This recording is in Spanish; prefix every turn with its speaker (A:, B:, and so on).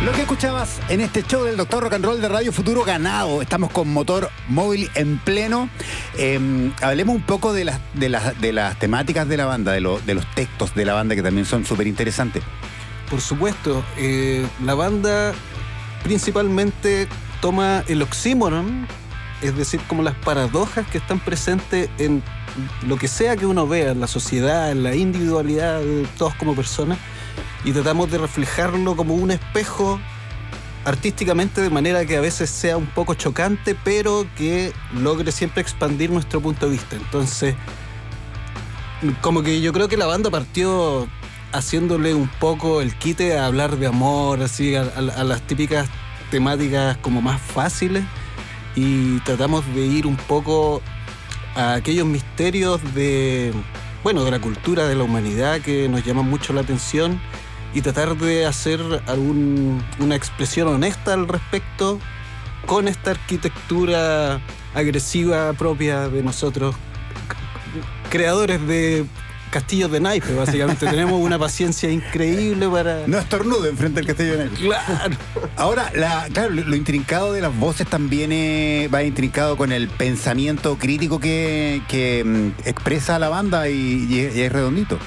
A: Lo que escuchabas en este show del Doctor Rock and Roll de Radio Futuro Ganado. Estamos con motor móvil en pleno. Hablemos un poco de las temáticas de la banda, de los textos de la banda, que también son súper interesantes.
B: Por supuesto, la banda principalmente toma el oxímoron, es decir, como las paradojas que están presentes en lo que sea que uno vea, en la sociedad, en la individualidad de todos como personas, y tratamos de reflejarlo como un espejo artísticamente, de manera que a veces sea un poco chocante, pero que logre siempre expandir nuestro punto de vista. Entonces, como que yo creo que la banda partió haciéndole un poco el quite a hablar de amor, así, a las típicas temáticas como más fáciles, y tratamos de ir un poco a aquellos misterios de la cultura, de la humanidad, que nos llaman mucho la atención, y tratar de hacer una expresión honesta al respecto con esta arquitectura agresiva propia de nosotros, creadores de castillos de naipes, básicamente. Tenemos una paciencia increíble para...
A: No estornudo enfrente del castillo de naipes.
B: Claro.
A: Ahora, lo intrincado de las voces también va intrincado con el pensamiento crítico que expresa la banda, y es redondito.